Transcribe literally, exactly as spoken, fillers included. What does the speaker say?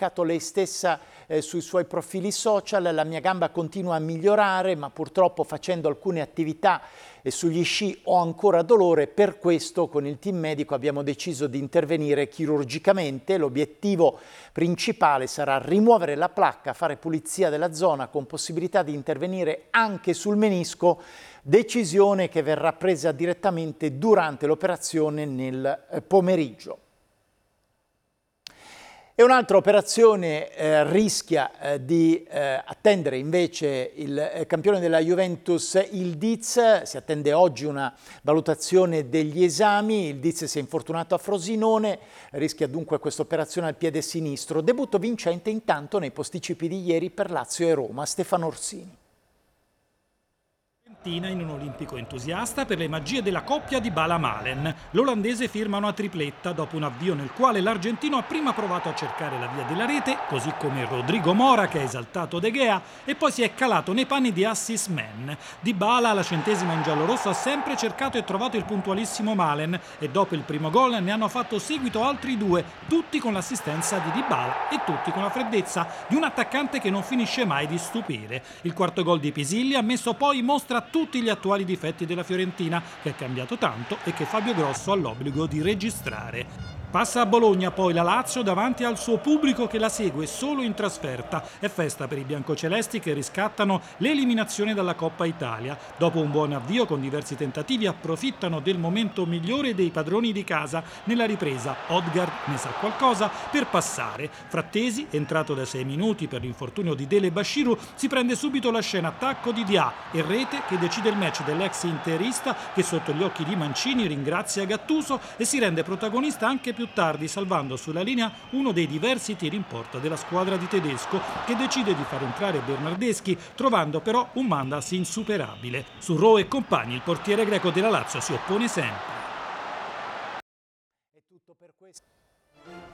comunicato lei stessa eh, sui suoi profili social: la mia gamba continua a migliorare, ma purtroppo facendo alcune attività e sugli sci ho ancora dolore, per questo con il team medico abbiamo deciso di intervenire chirurgicamente. L'obiettivo principale sarà rimuovere la placca, fare pulizia della zona con possibilità di intervenire anche sul menisco, decisione che verrà presa direttamente durante l'operazione nel pomeriggio. E un'altra operazione eh, rischia eh, di eh, attendere invece il eh, campione della Juventus, il Diz. Si attende oggi una valutazione degli esami. Il Diz si è infortunato a Frosinone, rischia dunque questa operazione al piede sinistro. Debutto vincente intanto nei posticipi di ieri per Lazio e Roma. Stefano Orsini. In un olimpico entusiasta per le magie della coppia Dybala-Malen. L'olandese firma una tripletta dopo un avvio nel quale l'argentino ha prima provato a cercare la via della rete, così come Rodrigo Mora che ha esaltato De Gea, e poi si è calato nei panni di assist man. Dybala alla centesima in giallorosso ha sempre cercato e trovato il puntualissimo Malen e dopo il primo gol ne hanno fatto seguito altri due, tutti con l'assistenza di Dybala e tutti con la freddezza di un attaccante che non finisce mai di stupire. Il quarto gol di Pisilli ha messo poi in mostra tutti gli attuali difetti della Fiorentina, che è cambiato tanto e che Fabio Grosso ha l'obbligo di registrare. Passa a Bologna poi la Lazio davanti al suo pubblico che la segue solo in trasferta. È festa per i biancocelesti che riscattano l'eliminazione dalla Coppa Italia. Dopo un buon avvio con diversi tentativi approfittano del momento migliore dei padroni di casa. Nella ripresa Odgaard ne sa qualcosa per passare. Frattesi, entrato da sei minuti per l'infortunio di Dele Bashiru, si prende subito la scena attacco di Dia e rete che decide il match dell'ex interista che sotto gli occhi di Mancini ringrazia Gattuso e si rende protagonista anche più tardi, salvando sulla linea uno dei diversi tiri in porta della squadra di Tedesco, che decide di far entrare Bernardeschi, trovando però un Mandas insuperabile. Su Rowe e compagni il portiere greco della Lazio si oppone sempre. È tutto per questo.